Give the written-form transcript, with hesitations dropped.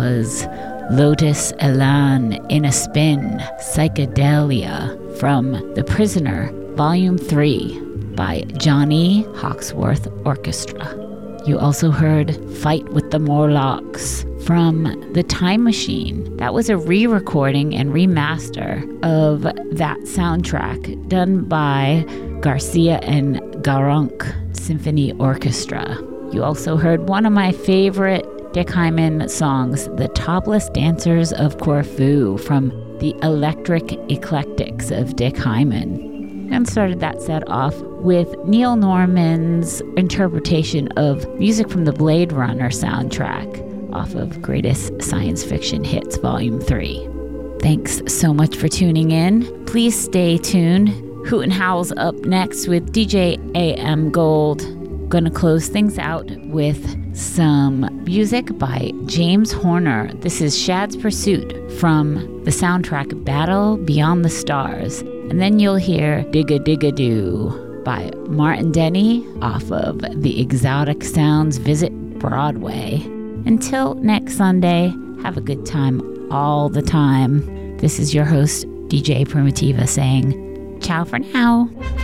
was Lotus Elan in a Spin, Psychedelia from The Prisoner, Volume 3 by Johnny Hawksworth Orchestra. You also heard Fight with the Morlocks from The Time Machine. That was a re-recording and remaster of that soundtrack done by Garcia and Garunk Symphony Orchestra. You also heard one of my favorite Dick Hyman songs, The Topless Dancers of Corfu from the Electric Eclectics of Dick Hyman. And started that set off with Neil Norman's interpretation of music from the Blade Runner soundtrack off of Greatest Science Fiction Hits Volume 3. Thanks so much for tuning in. Please stay tuned. Hoot and Howl's up next with DJ A.M. Gold. Gonna close things out with some music by James Horner. This is Shad's Pursuit from the soundtrack Battle Beyond the Stars. And then you'll hear Digga Digga Doo by Martin Denny off of the Exotic Sounds Visit Broadway. Until next Sunday, have a good time all the time. This is your host, DJ Primitiva, saying ciao for now.